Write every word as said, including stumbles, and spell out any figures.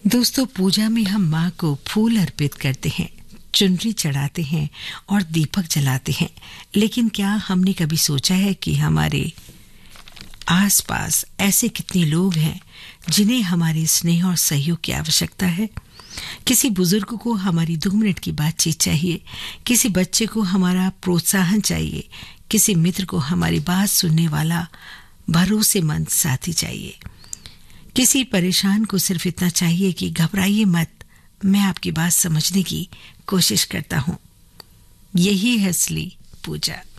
दोस्तों, पूजा में हम माँ को फूल अर्पित करते हैं, चुनरी चढ़ाते हैं और दीपक जलाते हैं। लेकिन क्या हमने कभी सोचा है कि हमारे आसपास ऐसे कितने लोग हैं जिन्हें हमारे स्नेह और सहयोग की आवश्यकता है? किसी बुजुर्ग को हमारी दो मिनट की बातचीत चाहिए, किसी बच्चे को हमारा प्रोत्साहन चाहिए, किसी मित्र को हमारी बात सुनने वाला भरोसेमंद साथी चाहिए। किसी परेशान को सिर्फ इतना चाहिए कि घबराइए मत, मैं आपकी बात समझने की कोशिश करता हूं। यही है असली पूजा।